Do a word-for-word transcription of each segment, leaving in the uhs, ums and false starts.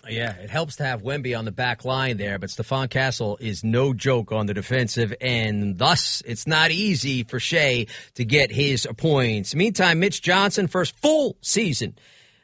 Yeah, it helps to have Wemby on the back line there, but Stephon Castle is no joke on the defensive end. Thus, it's not easy for Shea to get his points. Meantime, Mitch Johnson, first full season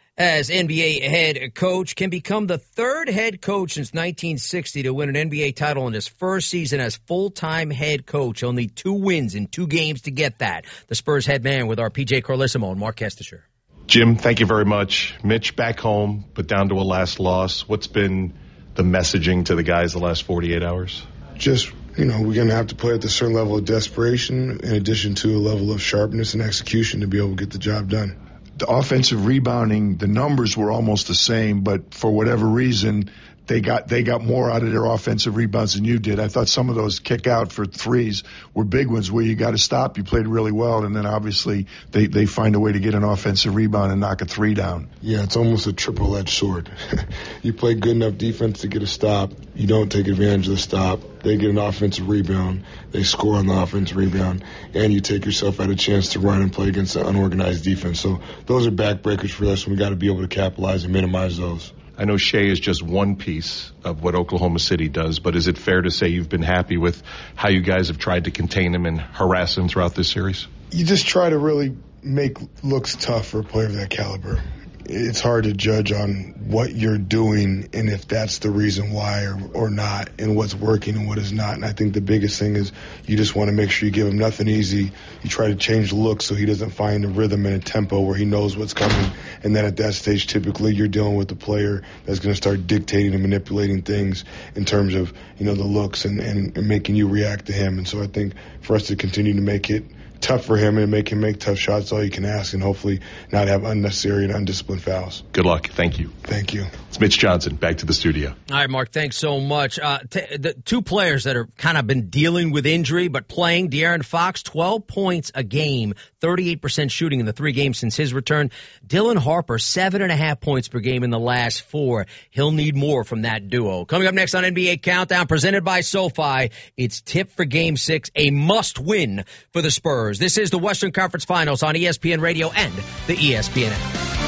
as N B A head coach, can become the third head coach since nineteen sixty to win an N B A title in his first season as full-time head coach. Only two wins in two games to get that. The Spurs head man with our P J Carlissimo and Mark Kestisher. Jim, thank you very much. Mitch, back home, but down to a last loss. What's been the messaging to the guys the last forty-eight hours? Just, you know, we're going to have to play at a certain level of desperation in addition to a level of sharpness and execution to be able to get the job done. The offensive rebounding, the numbers were almost the same, but for whatever reason, they got they got more out of their offensive rebounds than you did. I thought some of those kick out for threes were big ones where you got to stop. You played really well, and then obviously they, they find a way to get an offensive rebound and knock a three down. Yeah, it's almost a triple-edged sword. You play good enough defense to get a stop. You don't take advantage of the stop. They get an offensive rebound. They score on the offensive rebound, and you take yourself out a chance to run and play against an unorganized defense. So those are backbreakers for us, and we got to be able to capitalize and minimize those. I know Shea is just one piece of what Oklahoma City does, but is it fair to say you've been happy with how you guys have tried to contain him and harass him throughout this series? You just try to really make looks tough for a player of that caliber. It's hard to judge on what you're doing and if that's the reason why or, or not, and what's working and what is not. And I think the biggest thing is you just want to make sure you give him nothing easy. You try to change the look so he doesn't find a rhythm and a tempo where he knows what's coming. And then at that stage, typically you're dealing with the player that's going to start dictating and manipulating things in terms of, you know, the looks and, and, and making you react to him. And so I think for us to continue to make it tough for him and make him make tough shots, all you can ask, and hopefully not have unnecessary and undisciplined fouls. Good luck. Thank you. Thank you. It's Mitch Johnson. Back to the studio. All right, Mark, thanks so much. Uh, t- the two players that are kind of been dealing with injury but playing, De'Aaron Fox, twelve points a game, thirty-eight percent shooting in the three games since his return. Dylan Harper, seven and a half points per game in the last four. He'll need more from that duo. Coming up next on N B A Countdown, presented by SoFi, it's tip for Game six, a must-win for the Spurs. This is the Western Conference Finals on E S P N Radio and the E S P N app.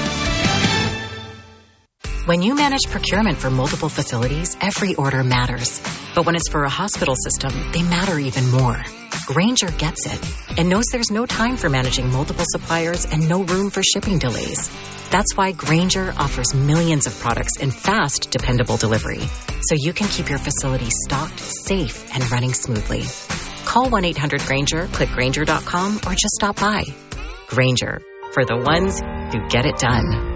When you manage procurement for multiple facilities, every order matters. But when it's for a hospital system, they matter even more. Grainger gets it and knows there's no time for managing multiple suppliers and no room for shipping delays. That's why Grainger offers millions of products in fast, dependable delivery, so you can keep your facility stocked, safe, and running smoothly. Call one eight hundred Grainger, click Grainger dot com, or just stop by. Grainger, for the ones who get it done.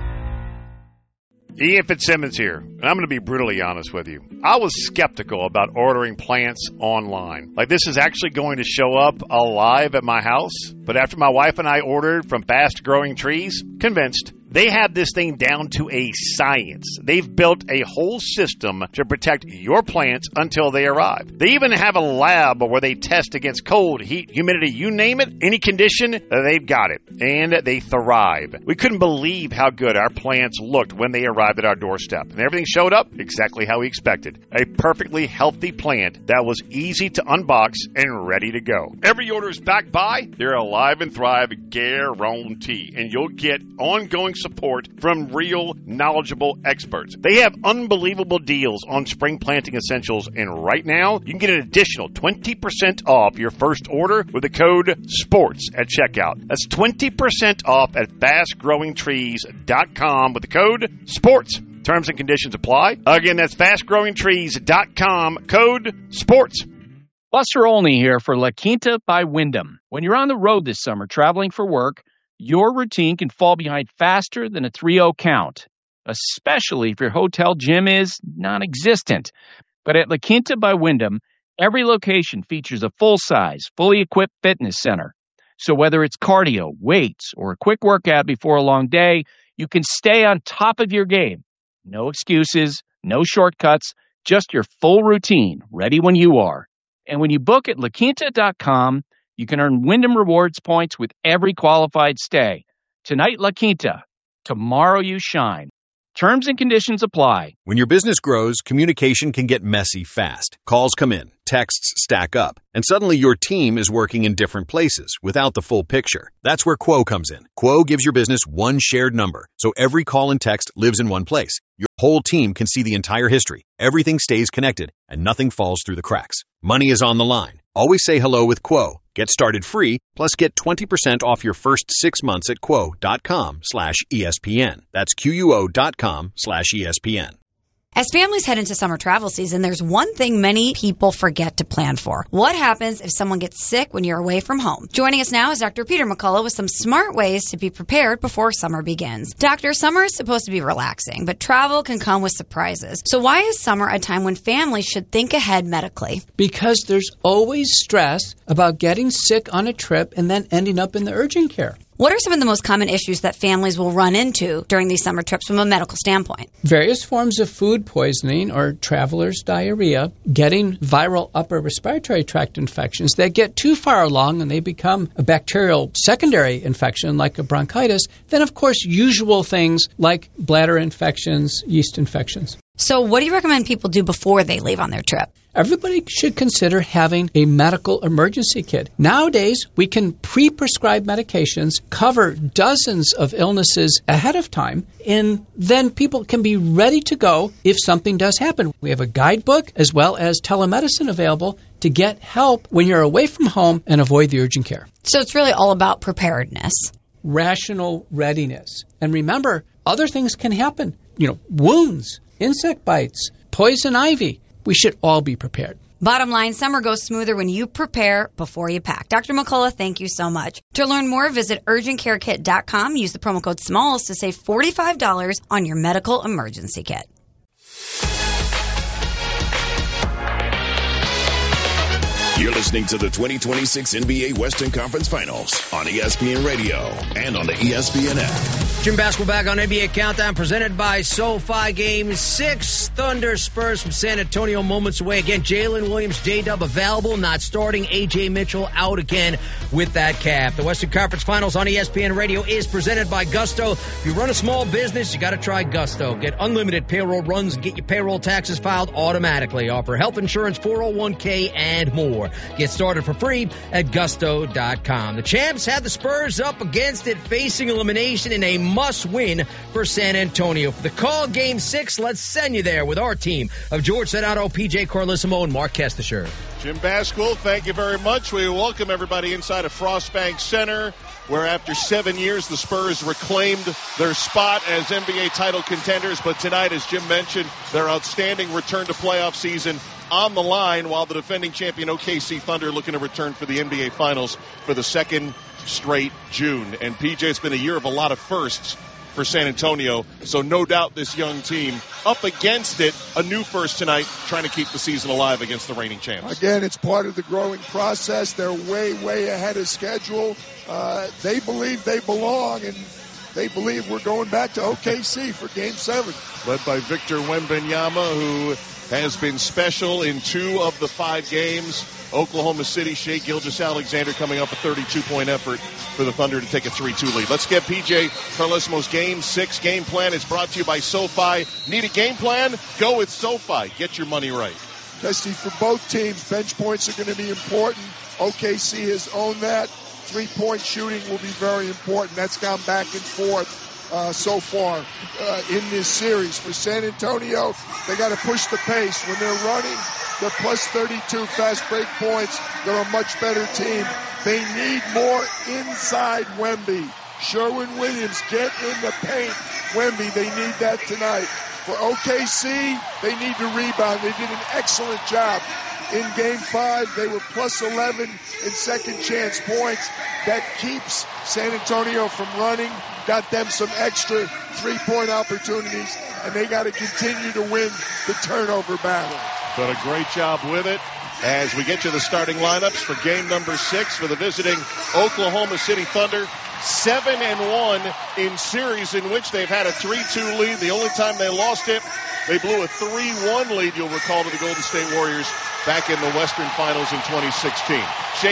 Ian Fitzsimmons here, and I'm going to be brutally honest with you. I was skeptical about ordering plants online. Like, this is actually going to show up alive at my house. But after my wife and I ordered from Fast Growing Trees, convinced. They have this thing down to a science. They've built a whole system to protect your plants until they arrive. They even have a lab where they test against cold, heat, humidity, you name it, any condition, they've got it. And they thrive. We couldn't believe how good our plants looked when they arrived at our doorstep. And everything showed up exactly how we expected. A perfectly healthy plant that was easy to unbox and ready to go. Every order is backed by their Alive and Thrive guarantee. And you'll get ongoing support from real, knowledgeable experts. They have unbelievable deals on spring planting essentials, and right now, you can get an additional twenty percent off your first order with the code SPORTS at checkout. That's twenty percent off at fast growing trees dot com with the code SPORTS. Terms and conditions apply. Again, that's fast growing trees dot com, code SPORTS. Buster Olney here for La Quinta by Wyndham. When you're on the road this summer traveling for work, your routine can fall behind faster than a three oh count, especially if your hotel gym is non-existent. But at La Quinta by Wyndham, every location features a full-size, fully equipped fitness center. So whether it's cardio, weights, or a quick workout before a long day, you can stay on top of your game. No excuses, no shortcuts, just your full routine, ready when you are. And when you book at La Quinta dot com, you can earn Wyndham Rewards points with every qualified stay. Tonight, La Quinta. Tomorrow, you shine. Terms and conditions apply. When your business grows, communication can get messy fast. Calls come in, texts stack up, and suddenly your team is working in different places without the full picture. That's where Quo comes in. Quo gives your business one shared number, so every call and text lives in one place. Your whole team can see the entire history. Everything stays connected, and nothing falls through the cracks. Money is on the line. Always say hello with Quo. Get started free, plus get twenty percent off your first six months at quo.com slash ESPN. That's Q-U-O dot com slash ESPN. As families head into summer travel season, there's one thing many people forget to plan for. What happens if someone gets sick when you're away from home? Joining us now is Doctor Peter McCullough with some smart ways to be prepared before summer begins. Doctor, summer is supposed to be relaxing, but travel can come with surprises. So why is summer a time when families should think ahead medically? Because there's always stress about getting sick on a trip and then ending up in the urgent care. What are some of the most common issues that families will run into during these summer trips from a medical standpoint? Various forms of food poisoning or traveler's diarrhea, getting viral upper respiratory tract infections that get too far along and they become a bacterial secondary infection like a bronchitis, then of course usual things like bladder infections, yeast infections. So what do you recommend people do before they leave on their trip? Everybody should consider having a medical emergency kit. Nowadays, we can pre-prescribe medications, cover dozens of illnesses ahead of time, and then people can be ready to go if something does happen. We have a guidebook as well as telemedicine available to get help when you're away from home and avoid the urgent care. So it's really all about preparedness. Rational readiness. And remember, other things can happen. You know, wounds, insect bites, poison ivy. We should all be prepared. Bottom line, summer goes smoother when you prepare before you pack. Doctor McCullough, thank you so much. To learn more, visit urgent care kit dot com. Use the promo code SMALLS to save forty-five dollars on your medical emergency kit. You're listening to the twenty twenty-six N B A Western Conference Finals on E S P N Radio and on the E S P N app. Jim Basketball back on N B A Countdown, presented by SoFi. Game six, Thunder Spurs from San Antonio, moments away. Again, Jalen Williams, J-Dub available, not starting. A J Mitchell out again with that calf. The Western Conference Finals on E S P N Radio is presented by Gusto. If you run a small business, you got to try Gusto. Get unlimited payroll runs and get your payroll taxes filed automatically. Offer health insurance, four oh one k, and more. Get started for free at gusto dot com. The champs have the Spurs up against it, facing elimination in a must-win for San Antonio. For the call, Game six, let's send you there with our team of George Sedano, P J Carlissimo, and Mark Kestisher. Jim Basquill, thank you very much. We welcome everybody inside of Frostbank Center, where after seven years the Spurs reclaimed their spot as N B A title contenders. But tonight, as Jim mentioned, their outstanding return to playoff season on the line, while the defending champion O K C Thunder looking to return for the N B A Finals for the second straight June. And P J, it's been a year of a lot of firsts for San Antonio, so no doubt this young team up against it, a new first tonight, trying to keep the season alive against the reigning champs. Again, it's part of the growing process. They're way, way ahead of schedule. Uh, they believe they belong, and they believe we're going back to O K C for Game seven. Led by Victor Wembanyama, who has been special in two of the five games. Oklahoma City, Shai Gilgeous-Alexander coming up a thirty-two point effort for the Thunder to take a three two lead. Let's get P J Carlissimo's Game six game plan. It's brought to you by SoFi. Need a game plan? Go with SoFi. Get your money right. Testy, for both teams, bench points are going to be important. O K C has owned that. Three-point shooting will be very important. That's gone back and forth uh, so far uh, in this series. For San Antonio, they got to push the pace. When they're running, they're plus thirty-two fast break points. They're a much better team. They need more inside Wemby. Sherwin-Williams, get in the paint. Wemby, they need that tonight. For O K C, they need to rebound. They did an excellent job. In Game five, they were plus eleven in second chance points. That keeps San Antonio from running, got them some extra three-point opportunities, and they got to continue to win the turnover battle. Done a great job with it. As we get to the starting lineups for game number six for the visiting Oklahoma City Thunder. Seven and one in series in which they've had a three two lead. The only time they lost it, they blew a three one lead, you'll recall, to the Golden State Warriors back in the Western Finals in twenty sixteen. Shai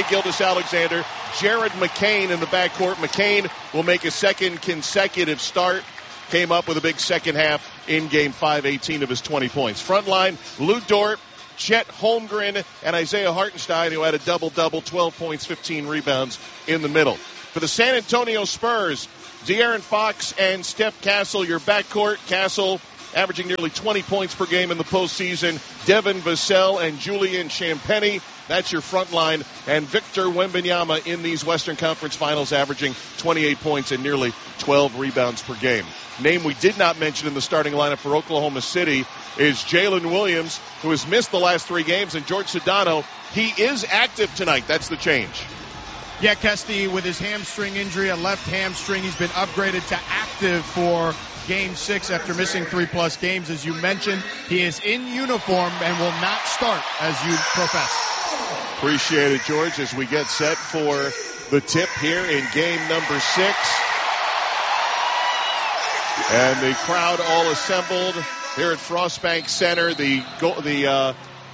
Gilgeous-Alexander, Jared McCain in the backcourt. McCain will make a second consecutive start came up with a big second half in Game five, eighteen of his twenty points. Front line, Lou Dort, Chet Holmgren, and Isaiah Hartenstein, who had a double-double, twelve points, fifteen rebounds in the middle. For the San Antonio Spurs, De'Aaron Fox and Steph Castle, your backcourt. Castle averaging nearly twenty points per game in the postseason. Devin Vassell and Julian Champagnie, that's your front line. And Victor Wembanyama in these Western Conference Finals averaging twenty-eight points and nearly twelve rebounds per game. Name we did not mention in the starting lineup for Oklahoma City is Jalen Williams, who has missed the last three games, and George Sedano, he is active tonight. That's the change. Yeah, Kesty, with his hamstring injury, a left hamstring, he's been upgraded to active for Game six after missing three-plus games. As you mentioned, he is in uniform and will not start, as you profess. Appreciate it, George, as we get set for the tip here in game number six. And the crowd all assembled here at Frostbank Center. The the uh,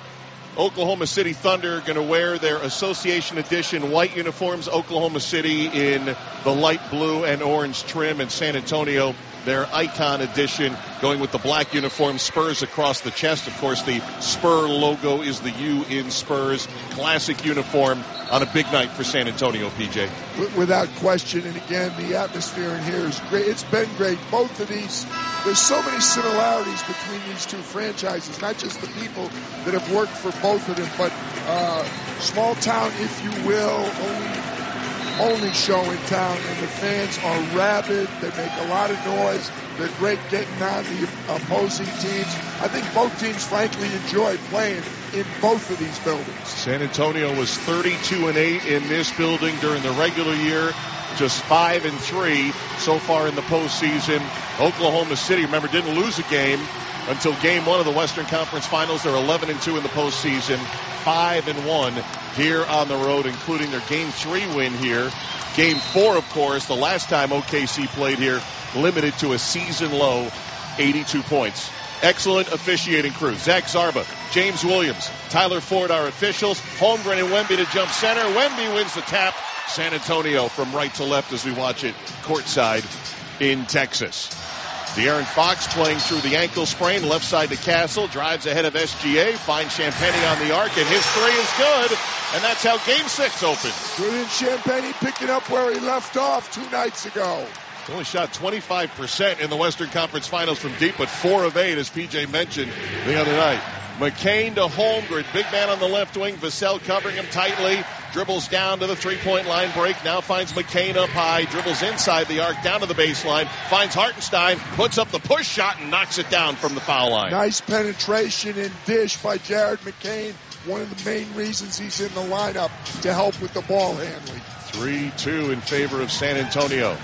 Oklahoma City Thunder going to wear their Association Edition white uniforms. Oklahoma City in the light blue and orange trim, and San Antonio their Icon Edition going with the black uniform, Spurs across the chest. Of course, the Spur logo is the U in Spurs. Classic uniform on a big night for San Antonio, P J. Without question, and again, the atmosphere in here is great. It's been great. Both of these, there's so many similarities between these two franchises, not just the people that have worked for both of them, but uh, small town, if you will, only only show in town, and the fans are rabid. They make a lot of noise. They're great getting on the opposing teams. I think both teams, frankly, enjoy playing in both of these buildings. San Antonio was thirty-two and eight in this building during the regular year, just five and three so far in the postseason. Oklahoma City, remember, didn't lose a game until game one of the Western Conference Finals. They're eleven and two in the postseason, five and one here on the road, including their game three win here. Game four, of course, the last time O K C played here, limited to a season low, eighty-two points. Excellent officiating crew. Zach Zarba, James Williams, Tyler Ford, our officials. Holmgren and Wemby to jump center. Wemby wins the tap. San Antonio from right to left as we watch it courtside in Texas. De'Aaron Fox playing through the ankle sprain, left side to Castle, drives ahead of S G A, finds Champagnie on the arc, and his three is good, and that's how Game six opens. Julian Champagnie picking up where he left off two nights ago. He only shot twenty-five percent in the Western Conference Finals from deep, but four of eight, as P J mentioned the other night. McCain to Holmgren, big man on the left wing, Vassell covering him tightly, dribbles down to the three-point line break, now finds McCain up high, dribbles inside the arc, down to the baseline, finds Hartenstein, puts up the push shot and knocks it down from the foul line. Nice penetration and dish by Jared McCain, one of the main reasons he's in the lineup to help with the ball handling. three two in favor of San Antonio.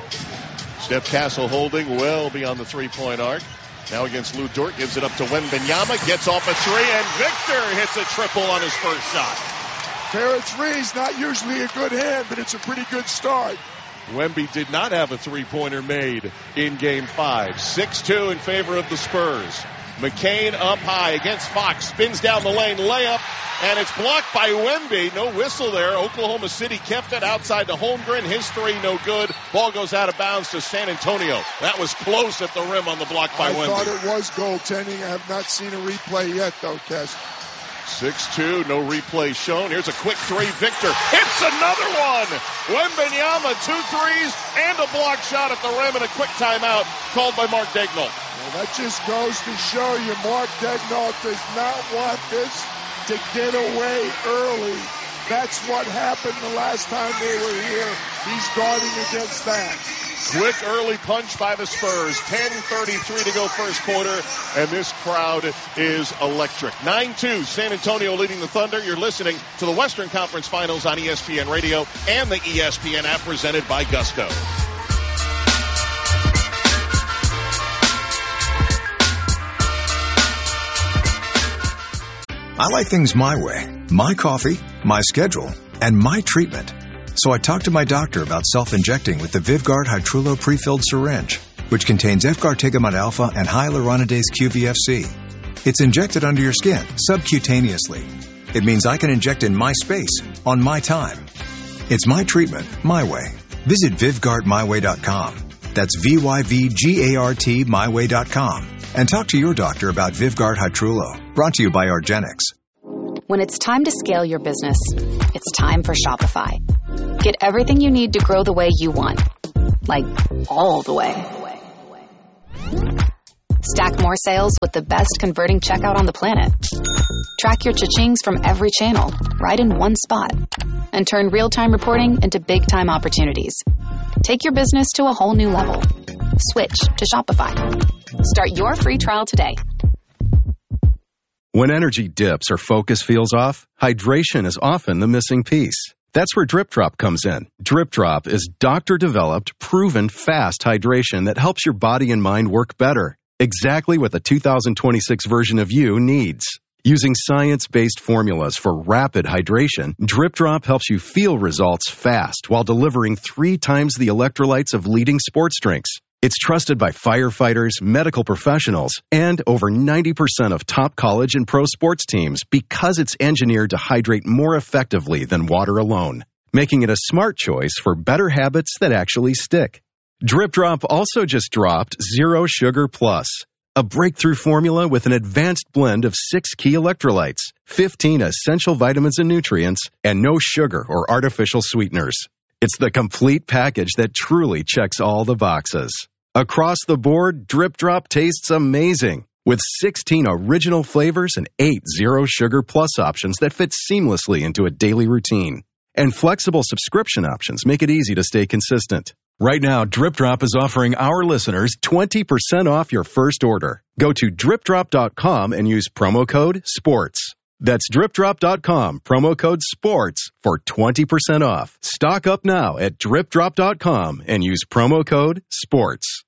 Steph Castle holding well beyond the three-point arc. Now against Lou Dort, gives it up to Wembanyama, gets off a three, and Victor hits a triple on his first shot. Pair of threes, not usually a good hand, but it's a pretty good start. Wemby did not have a three-pointer made in Game five. six two in favor of the Spurs. McCain up high against Fox, spins down the lane, layup, and it's blocked by Wemby. No whistle there. Oklahoma City kept it outside to Holmgren. His three, no good. Ball goes out of bounds to San Antonio. That was close at the rim on the block by I Wemby. I thought it was goaltending. I have not seen a replay yet, though, Kes. six two, no replay shown. Here's a quick three. Victor hits another one. Wembanyama, two threes and a block shot at the rim, and a quick timeout called by Mark Daigneault. Well, that just goes to show you Mark Daigneault does not want this to get away early. That's what happened the last time they were here. He's guarding against that. Quick early punch by the Spurs. ten thirty-three to go first quarter, and this crowd is electric. nine two, San Antonio leading the Thunder. You're listening to the Western Conference Finals on E S P N Radio and the E S P N app presented by Gusto. I like things my way. My coffee, my schedule, and my treatment. So I talked to my doctor about self-injecting with the Vyvgart Hytrulo prefilled syringe, which contains Efgartigimod alpha and hyaluronidase Q V F C. It's injected under your skin, subcutaneously. It means I can inject in my space, on my time. It's my treatment, my way. Visit Vyvgart My Way dot com. That's V Y V G A R T my way dot com. And talk to your doctor about Vyvgart Hytrulo. Brought to you by Argenix. When it's time to scale your business, it's time for Shopify. Get everything you need to grow the way you want. Like, all the way. Stack more sales with the best converting checkout on the planet. Track your cha-chings from every channel, right in one spot. And turn real-time reporting into big-time opportunities. Take your business to a whole new level. Switch to Shopify. Start your free trial today. When energy dips or focus feels off, hydration is often the missing piece. That's where Drip Drop comes in. Drip Drop is doctor-developed, proven fast hydration that helps your body and mind work better. Exactly what the two thousand twenty-six version of you needs. Using science-based formulas for rapid hydration, Drip Drop helps you feel results fast while delivering three times the electrolytes of leading sports drinks. It's trusted by firefighters, medical professionals, and over ninety percent of top college and pro sports teams because it's engineered to hydrate more effectively than water alone, making it a smart choice for better habits that actually stick. Drip Drop also just dropped Zero Sugar Plus, a breakthrough formula with an advanced blend of six key electrolytes, fifteen essential vitamins and nutrients, and no sugar or artificial sweeteners. It's the complete package that truly checks all the boxes. Across the board, Drip Drop tastes amazing, with sixteen original flavors and eight Zero Sugar Plus options that fit seamlessly into a daily routine. And flexible subscription options make it easy to stay consistent. Right now, Drip Drop is offering our listeners twenty percent off your first order. Go to drip drop dot com and use promo code SPORTS. That's drip drop dot com, promo code SPORTS for twenty percent off. Stock up now at drip drop dot com and use promo code SPORTS.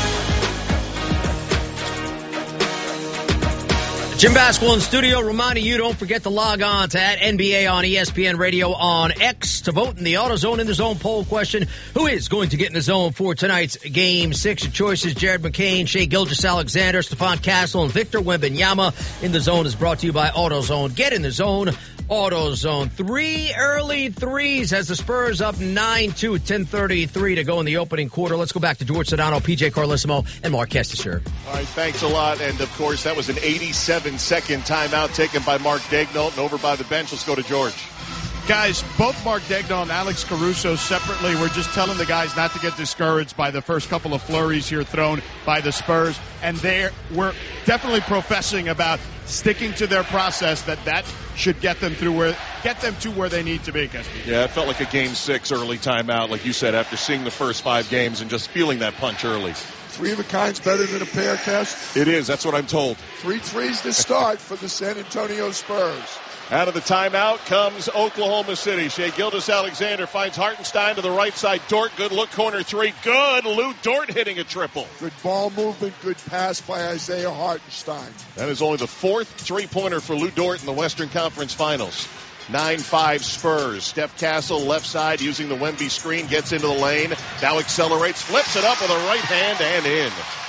Jim Basketball in studio, reminding you, don't forget to log on to at N B A on E S P N Radio on X to vote in the AutoZone in the Zone poll question. Who is going to get in the zone for tonight's Game six? Your choices, Jared McCain, Shai Gilgeous-Alexander, Stephon Castle, and Victor Wembanyama. In the Zone is brought to you by AutoZone. Get in the zone, AutoZone. Three early threes as the Spurs up nine two, ten thirty-three to go in the opening quarter. Let's go back to George Sedano, P J Carlissimo, and Mark Kestisher. All right, thanks a lot. And, of course, that was an eighty-seven second timeout taken by Mark Daigneault, and over by the bench. Let's go to George. Guys, both Mark Daigneault and Alex Caruso separately were just telling the guys not to get discouraged by the first couple of flurries here thrown by the Spurs, and they were definitely professing about sticking to their process, that that should get them through where get them to where they need to be. Kesty. Yeah, it felt like a game six early timeout, like you said, after seeing the first five games and just feeling that punch early. Three of a kind's better than a pair, Cash. It is. That's what I'm told. Three threes to start for the San Antonio Spurs. Out of the timeout comes Oklahoma City. Shai Gilgeous-Alexander finds Hartenstein to the right side. Dort, good look, corner three. Good. Lou Dort hitting a triple. Good ball movement, good pass by Isaiah Hartenstein. That is only the fourth three-pointer for Lou Dort in the Western Conference Finals. nine five Spurs. Steph Castle, left side, using the Wemby screen, gets into the lane. Now accelerates, flips it up with a right hand and in.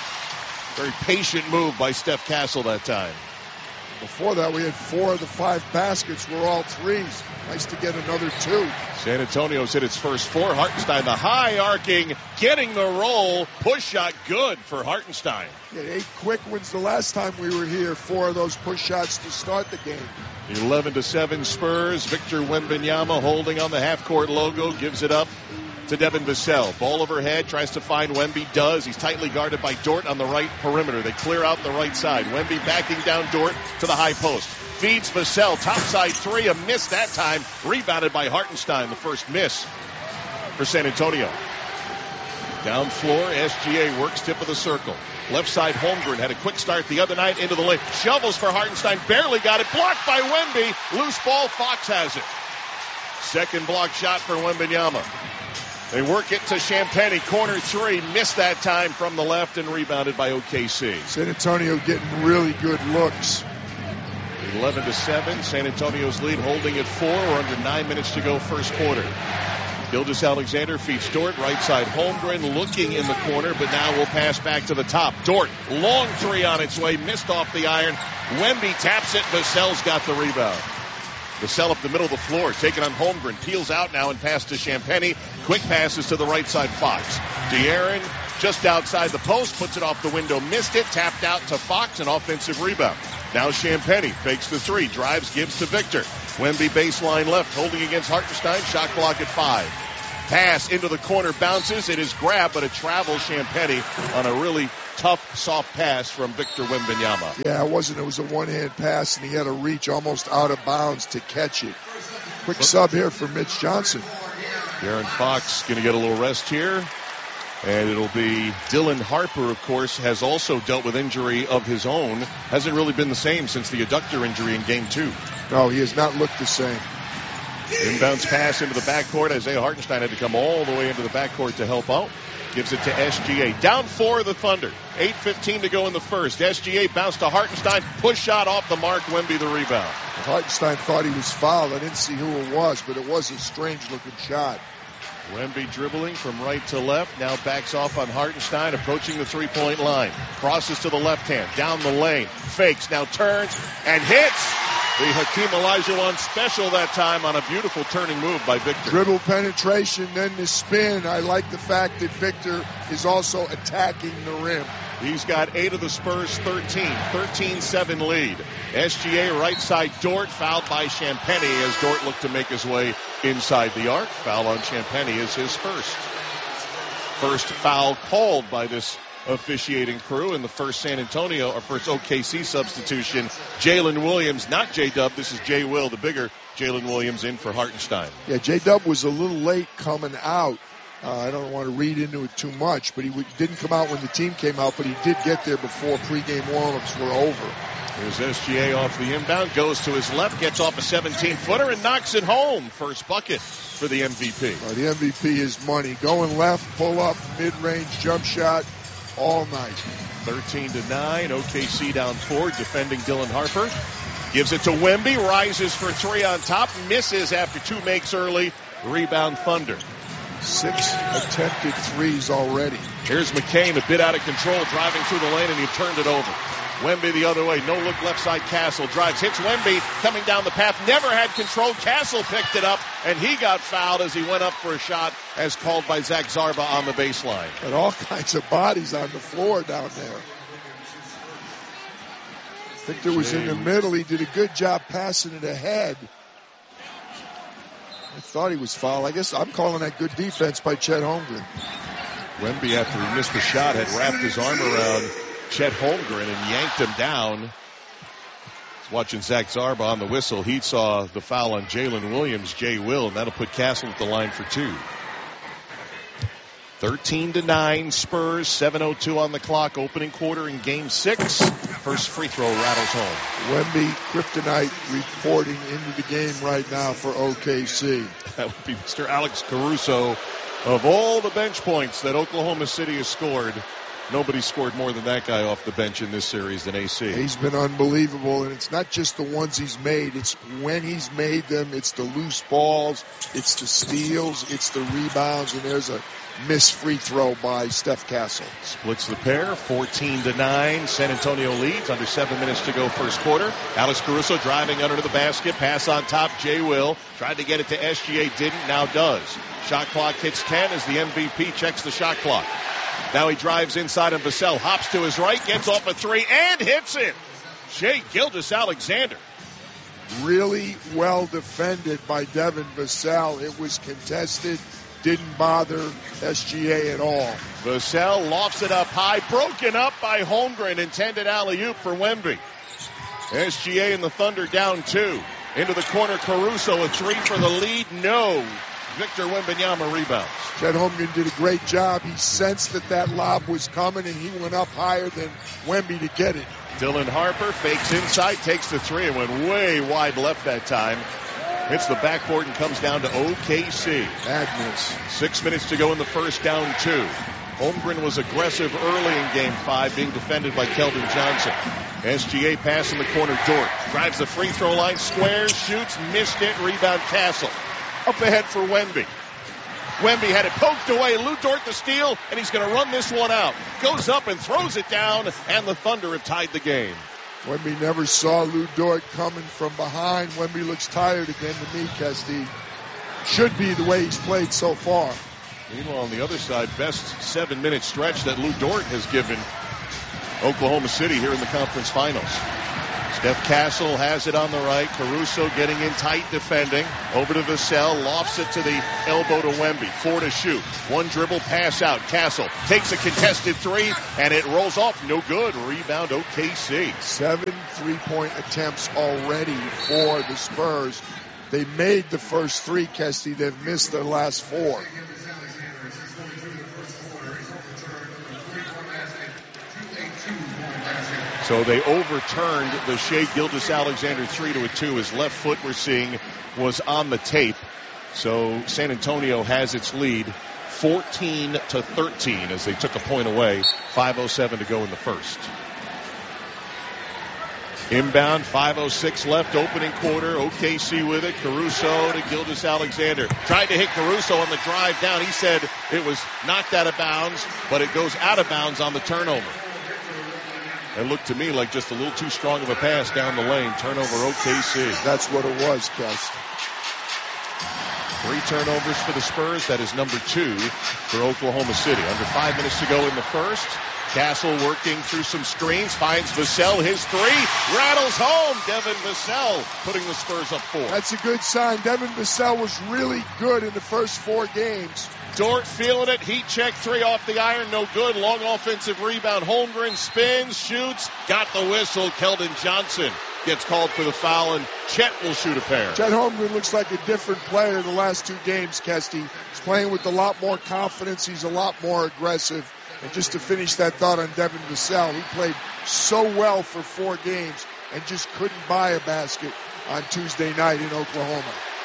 Very patient move by Steph Castle that time. Before that, we had four of the five baskets were all threes. Nice to get another two. San Antonio's hit its first four. Hartenstein, the high arcing, getting the roll. Push shot good for Hartenstein. He had eight quick ones the last time we were here. Four of those push shots to start the game. eleven to seven Spurs. Victor Wembanyama holding on the half-court logo. Gives it up to Devin Vassell. Ball overhead, tries to find Wemby, does. He's tightly guarded by Dort on the right perimeter. They clear out the right side. Wemby backing down Dort to the high post. Feeds Vassell, topside three, a miss that time. Rebounded by Hartenstein, the first miss for San Antonio. Down floor, S G A works tip of the circle. Left side, Holmgren had a quick start the other night into the lane. Shovels for Hartenstein, barely got it. Blocked by Wemby. Loose ball, Fox has it. Second block shot for Wembanyama. They work it to Champagnie, corner three, missed that time from the left and rebounded by O K C. San Antonio getting really good looks. eleven to seven, San Antonio's lead holding at four. We're under nine minutes to go first quarter. Gilgeous-Alexander feeds Dort, right side Holmgren looking in the corner, but now will pass back to the top. Dort, long three on its way, missed off the iron. Wemby taps it, Vassell's got the rebound. Vassell up the middle of the floor, taking on Holmgren, peels out now and pass to Champagnie. Quick passes to the right side, Fox. De'Aaron just outside the post, puts it off the window, missed it, tapped out to Fox, an offensive rebound. Now Champagnie fakes the three, drives, gives to Victor. Wemby baseline left, holding against Hartenstein, shot clock at five. Pass into the corner, bounces, it is grabbed, but it travels Champagnie on a really tough, soft pass from Victor Wembanyama. Yeah, it wasn't. It was a one-hand pass, and he had to reach almost out of bounds to catch it. Quick sub here for Mitch Johnson. De'Aaron Fox going to get a little rest here. And it'll be Dylan Harper, of course, has also dealt with injury of his own. Hasn't really been the same since the adductor injury in game two. No, he has not looked the same. Inbounds pass into the backcourt. Isaiah Hartenstein had to come all the way into the backcourt to help out. Gives it to S G A. Down four, the Thunder. eight fifteen to go in the first. S G A bounce to Hartenstein. Push shot off the mark. Wemby the rebound. Hartenstein thought he was fouled. I didn't see who it was, but it was a strange-looking shot. Wemby dribbling from right to left. Now backs off on Hartenstein, approaching the three-point line. Crosses to the left hand, down the lane. Fakes, now turns, and hits. The Hakeem Olajuwon special that time on a beautiful turning move by Victor. Dribble penetration, then the spin. I like the fact that Victor is also attacking the rim. He's got eight of the Spurs' thirteen. thirteen seven lead. S G A right side Dort, fouled by Champagnie as Dort looked to make his way inside the arc. Foul on Champagnie is his first. First foul called by this officiating crew in the first San Antonio, or first O K C substitution. Jalen Williams, not J-Dub, this is J. Will, the bigger Jalen Williams in for Hartenstein. Yeah, J-Dub was a little late coming out. Uh, I don't want to read into it too much, but he w- didn't come out when the team came out, but he did get there before pregame warmups were over. Here's S G A off the inbound, goes to his left, gets off a seventeen-footer and knocks it home. First bucket for the M V P. Uh, the M V P is money. Going left, pull up, mid-range jump shot all night. thirteen to nine, O K C down four, defending Dylan Harper. Gives it to Wemby, rises for three on top, misses after two makes early. Rebound Thunder. Six attempted threes already. Here's McCain, a bit out of control, driving through the lane, and he turned it over. Wemby the other way, no look left side. Castle drives, hits Wemby, coming down the path, never had control. Castle picked it up, and he got fouled as he went up for a shot, as called by Zach Zarba on the baseline. And all kinds of bodies on the floor down there. Victor was in the middle. He did a good job passing it ahead. I thought he was fouled. I guess I'm calling that good defense by Chet Holmgren. Wemby, after he missed the shot, had wrapped his arm around Chet Holmgren and yanked him down. He's watching Zach Zarba on the whistle. He saw the foul on Jalen Williams, Jay Will, and that'll put Castle at the line for two. thirteen to nine, Spurs, seven oh two on the clock, opening quarter in game six. First free throw rattles home. Wemby Kryptonite reporting into the game right now for O K C. That would be Mister Alex Caruso. Of all the bench points that Oklahoma City has scored, nobody scored more than that guy off the bench in this series than A C. He's been unbelievable, and it's not just the ones he's made. It's when he's made them. It's the loose balls. It's the steals. It's the rebounds, and there's a missed free throw by Steph Castle. Splits the pair, fourteen to nine. San Antonio leads, under seven minutes to go first quarter. Alex Caruso driving under the basket, pass on top, Jay Will. Tried to get it to S G A, didn't, now does. Shot clock hits ten as the M V P checks the shot clock. Now he drives inside and Vassell hops to his right, gets off a three, and hits it. Shai Gilgeous-Alexander. Really well defended by Devin Vassell. It was contested. Didn't bother S G A at all. Vassell lofts it up high, broken up by Holmgren, intended alley-oop for Wemby. S G A and the Thunder down two. Into the corner, Caruso, a three for the lead, no. Victor Wembanyama rebounds. Chet Holmgren did a great job. He sensed that that lob was coming, and he went up higher than Wemby to get it. Dylan Harper fakes inside, takes the three, and went way wide left that time. Hits the backboard and comes down to O K C. Agnes. Six minutes to go in the first, down two. Holmgren was aggressive early in game five, being defended by Keldon Johnson. S G A pass in the corner, Dort. Drives the free throw line, squares, shoots, missed it, rebound Castle. Up ahead for Wemby. Wemby had it poked away. Lou Dort the steal, and he's going to run this one out. Goes up and throws it down, and the Thunder have tied the game. Wemby never saw Lou Dort coming from behind. Wemby looks tired again to me, Kesty. Should be the way he's played so far. Meanwhile, on the other side, best seven-minute stretch that Lou Dort has given Oklahoma City here in the conference finals. Steph Castle has it on the right. Caruso getting in tight defending. Over to Vassell. Lofts it to the elbow to Wemby. Four to shoot. One dribble pass out. Castle takes a contested three, and it rolls off. No good. Rebound O K C. Seven three-point attempts already for the Spurs. They made the first three, Kesty. They've missed their last four. So they overturned the Shai Gilgeous-Alexander three to a two. His left foot, we're seeing, was on the tape. So San Antonio has its lead fourteen to thirteen as they took a point away. five oh seven to go in the first. Inbound, five oh six left, opening quarter. O K C with it. Caruso to Gilgeous-Alexander. Tried to hit Caruso on the drive down. He said it was knocked out of bounds, but it goes out of bounds on the turnover. It looked to me like just a little too strong of a pass down the lane. Turnover O K C. That's what it was, Kes. Three turnovers for the Spurs. That is number two for Oklahoma City. Under five minutes to go in the first. Castle working through some screens. Finds Vassell. His three. Rattles home. Devin Vassell putting the Spurs up four. That's a good sign. Devin Vassell was really good in the first four games. Dort feeling it. Heat check three off the iron. No good. Long offensive rebound. Holmgren spins, shoots. Got the whistle. Keldon Johnson gets called for the foul, and Chet will shoot a pair. Chet Holmgren looks like a different player the last two games, Kesty. He's playing with a lot more confidence. He's a lot more aggressive. And just to finish that thought on Devin Vassell, he played so well for four games and just couldn't buy a basket on Tuesday night in Oklahoma.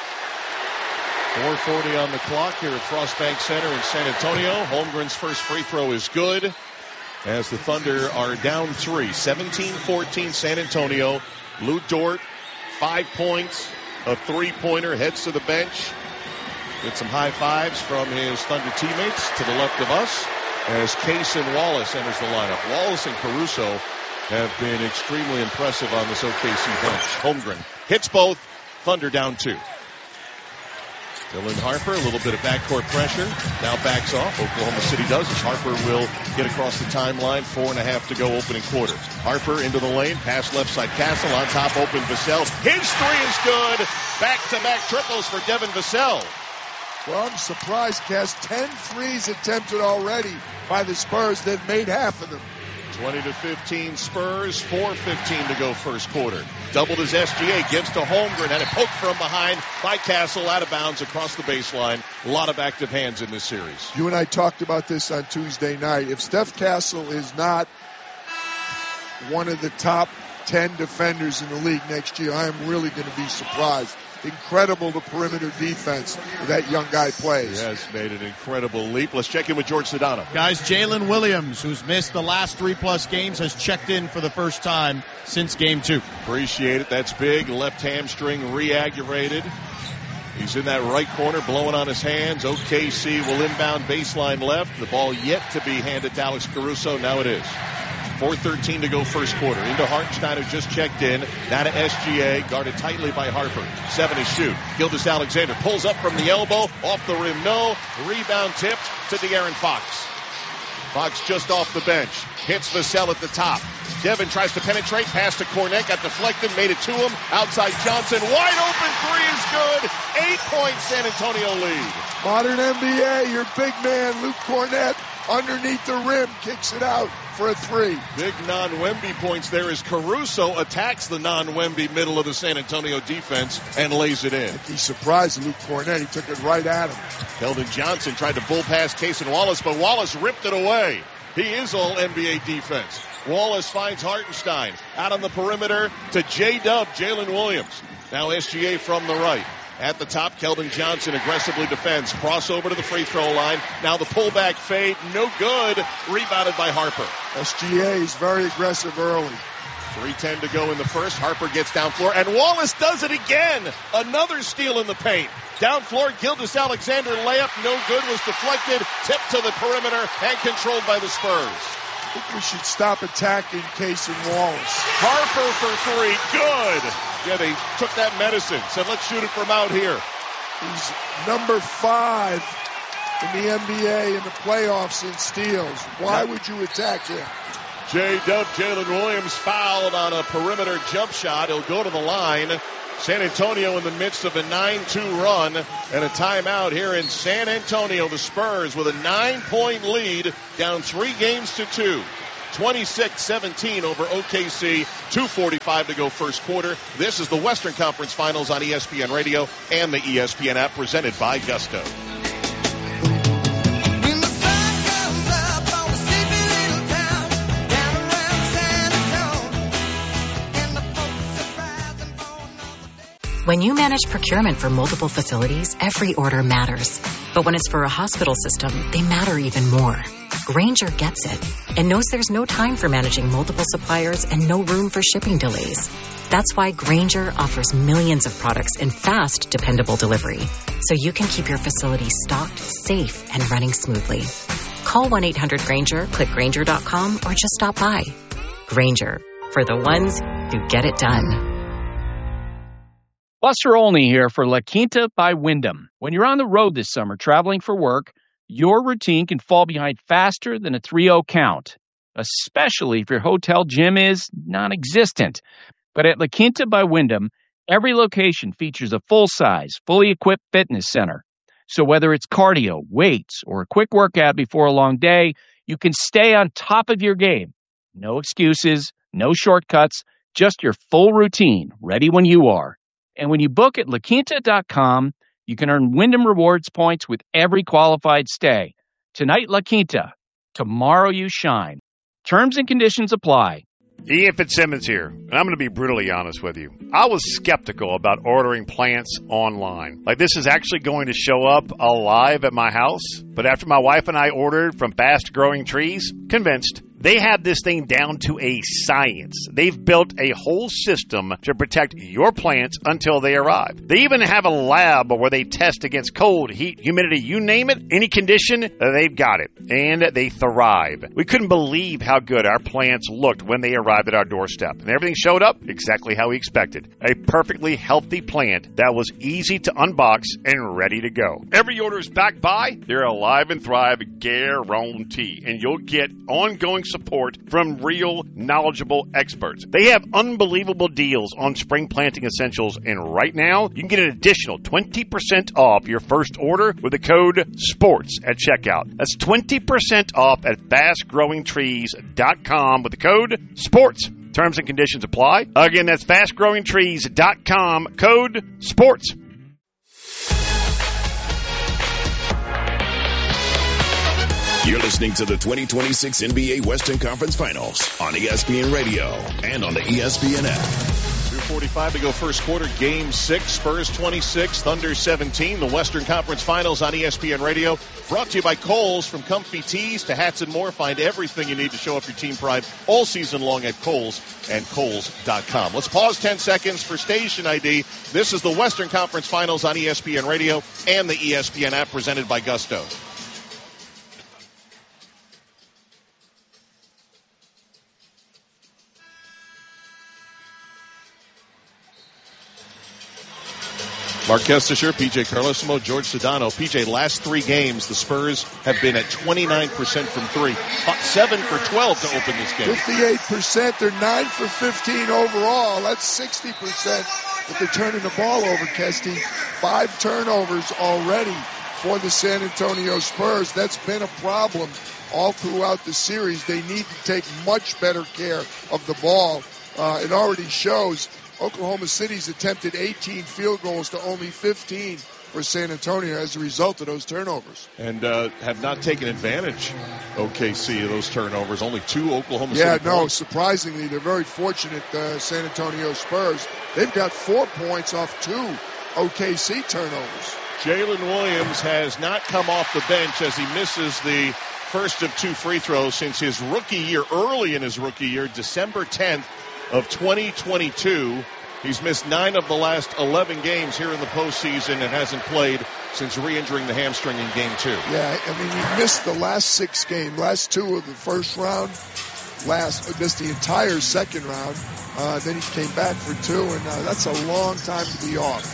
four forty on the clock here at Frost Bank Center in San Antonio. Holmgren's first free throw is good as the Thunder are down three. seventeen fourteen San Antonio. Lou Dort, five points, a three-pointer, heads to the bench. Get some high fives from his Thunder teammates to the left of us as Cason Wallace enters the lineup. Wallace and Caruso have been extremely impressive on this O K C bench. Holmgren hits both. Thunder down two. Dylan Harper, a little bit of backcourt pressure. Now backs off. Oklahoma City does as Harper will get across the timeline. Four and a half to go opening quarter. Harper into the lane. Pass left side. Castle on top. Open Vassell. His three is good. Back-to-back triples for Devin Vassell. Well, I'm surprised, Cass. Ten threes attempted already by the Spurs. They've made half of them. twenty to fifteen Spurs, four fifteen to go first quarter. Doubled his S G A, gives to Holmgren, had it poked from behind by Castle, out of bounds across the baseline. A lot of active hands in this series. You and I talked about this on Tuesday night. If Steph Castle is not one of the top ten defenders in the league next year, I am really going to be surprised. Incredible the perimeter defense that young guy plays. He has made an incredible leap. Let's check in with George Sedano. Guys, Jalen Williams, who's missed the last three-plus games, has checked in for the first time since game two. Appreciate it. That's big. Left hamstring re-aggravated. He's in that right corner, blowing on his hands. O K C will inbound baseline left. The ball yet to be handed to Alex Caruso. Now it is. four thirteen to go first quarter. Into Hartenstein, who just checked in. Now to S G A, guarded tightly by Harper. Seven to shoot. Gilgeous-Alexander pulls up from the elbow. Off the rim, no. Rebound tipped to De'Aaron Fox. Fox just off the bench. Hits Vassell at the top. Devin tries to penetrate. Pass to Cornette. Got deflected. Made it to him. Outside Johnson. Wide open three is good. Eight-point San Antonio lead. Modern N B A, your big man, Luke Cornette, underneath the rim, kicks it out for a three. Big non-Wemby points there as Caruso attacks the non-Wemby middle of the San Antonio defense and lays it in. He surprised Luke Cornette. He took it right at him. Keldon Johnson tried to bull pass Cason Wallace, but Wallace ripped it away. He is all N B A defense. Wallace finds Hartenstein out on the perimeter to J-Dub, Jalen Williams. Now S G A from the right. At the top, Keldon Johnson aggressively defends. Crossover to the free throw line. Now the pullback fade. No good. Rebounded by Harper. S G A is very aggressive early. three ten to go in the first. Harper gets down floor. And Wallace does it again. Another steal in the paint. Down floor, Gilgeous-Alexander layup. No good. Was deflected. Tipped to the perimeter and controlled by the Spurs. I think we should stop attacking Cason Wallace. Harper for three. Good. Yeah, they took that medicine. Said, let's shoot it from out here. He's number five in the N B A in the playoffs in steals. Why would you attack him? J-Dub, Jalen Williams fouled on a perimeter jump shot. He'll go to the line. San Antonio in the midst of a nine two run and a timeout here in San Antonio. The Spurs with a nine-point lead, down three games to two. twenty-six seventeen over O K C. two forty-five to go first quarter. This is the Western Conference Finals on E S P N Radio and the E S P N app, presented by Gusto. When you manage procurement for multiple facilities, every order matters. But when it's for a hospital system, they matter even more. Grainger gets it and knows there's no time for managing multiple suppliers and no room for shipping delays. That's why Grainger offers millions of products in fast, dependable delivery, so you can keep your facility stocked, safe, and running smoothly. Call one eight hundred Grainger, click Grainger dot com, or just stop by. Grainger, for the ones who get it done. Buster Olney here for La Quinta by Wyndham. When you're on the road this summer traveling for work, your routine can fall behind faster than a three oh count, especially if your hotel gym is non-existent. But at La Quinta by Wyndham, every location features a full-size, fully equipped fitness center. So whether it's cardio, weights, or a quick workout before a long day, you can stay on top of your game. No excuses, no shortcuts, just your full routine, ready when you are. And when you book at La Quinta dot com, you can earn Wyndham Rewards points with every qualified stay. Tonight, La Quinta. Tomorrow, you shine. Terms and conditions apply. Ian Fitzsimmons here, and I'm going to be brutally honest with you. I was skeptical about ordering plants online. Like, this is actually going to show up alive at my house. But after my wife and I ordered from Fast Growing Trees, convinced. They have this thing down to a science. They've built a whole system to protect your plants until they arrive. They even have a lab where they test against cold, heat, humidity, you name it, any condition, they've got it. And they thrive. We couldn't believe how good our plants looked when they arrived at our doorstep. And everything showed up exactly how we expected. A perfectly healthy plant that was easy to unbox and ready to go. Every order is backed by their Alive and Thrive guarantee. And you'll get ongoing support from real, knowledgeable experts. They have unbelievable deals on spring planting essentials, and right now, you can get an additional twenty percent off your first order with the code SPORTS at checkout. That's twenty percent off at fast growing trees dot com with the code SPORTS. Terms and conditions apply. Again, that's fast growing trees dot com, code SPORTS. You're listening to the twenty twenty-six N B A Western Conference Finals on E S P N Radio and on the E S P N app. two forty-five to go first quarter, game six, Spurs twenty-six, Thunder seventeen. The Western Conference Finals on E S P N Radio. Brought to you by Kohl's. From comfy tees to hats and more, find everything you need to show up your team pride all season long at Kohl's and Kohl's dot com. Let's pause ten seconds for station I D. This is the Western Conference Finals on E S P N Radio and the E S P N app, presented by Gusto. Mark Kestisher, P J Carlosimo, George Sedano. P J, last three games, the Spurs have been at twenty-nine percent from three. seven for twelve to open this game. fifty-eight percent. They're nine for fifteen overall. That's sixty percent if they're turning the ball over, Kesty. Five turnovers already for the San Antonio Spurs. That's been a problem all throughout the series. They need to take much better care of the ball. Uh, it already shows. Oklahoma City's attempted eighteen field goals to only fifteen for San Antonio as a result of those turnovers. And uh, have not taken advantage, O K C, of those turnovers. Only two Oklahoma yeah, City no, points. surprisingly, they're very fortunate, uh, San Antonio Spurs. They've got four points off two O K C turnovers. Jalen Williams has not come off the bench as he misses the first of two free throws since his rookie year, early in his rookie year, December tenth of twenty twenty-two. He's missed nine of the last eleven games here in the postseason and hasn't played since re-injuring the hamstring in game two. Yeah, I mean, he missed the last six games, last two of the first round, last missed the entire second round. Uh, then he came back for two, and uh, that's a long time to be off.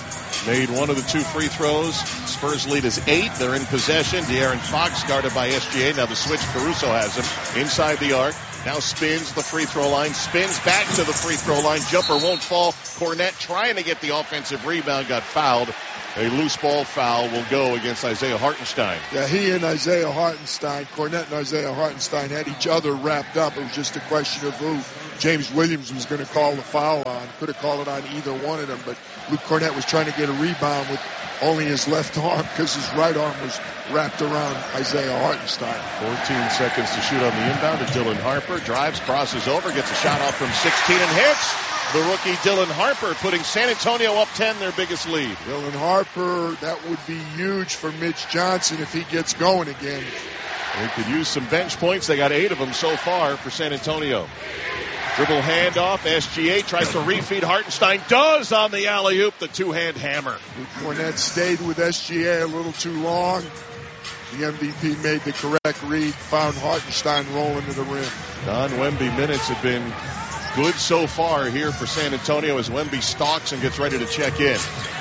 made one of the two free throws. Spurs lead is eight. They're in possession. De'Aaron Fox guarded by S G A. Now the switch, Caruso has him inside the arc. Now spins the free throw line, spins back to the free throw line. Jumper won't fall. Cornette trying to get the offensive rebound, got fouled. A loose ball foul will go against Isaiah Hartenstein. Yeah, he and Isaiah Hartenstein, Cornette and Isaiah Hartenstein had each other wrapped up. It was just a question of who James Williams was going to call the foul on. Could have called it on either one of them, but Luke Cornette was trying to get a rebound with only his left arm because his right arm was wrapped around Isaiah Hartenstein. fourteen seconds to shoot on the inbound to Dylan Harper. Drives, crosses over, gets a shot off from sixteen and hits. The rookie Dylan Harper putting San Antonio up ten, their biggest lead. Dylan Harper, that would be huge for Mitch Johnson if he gets going again. They could use some bench points. They got eight of them so far for San Antonio. Dribble handoff. S G A tries to refeed. Hartenstein does on the alley-oop. The two-hand hammer. Cornette stayed with S G A a little too long. The M V P made the correct read, found Hartenstein rolling to the rim. Don Wemby minutes have been good so far here for San Antonio as Wemby stalks and gets ready to check in.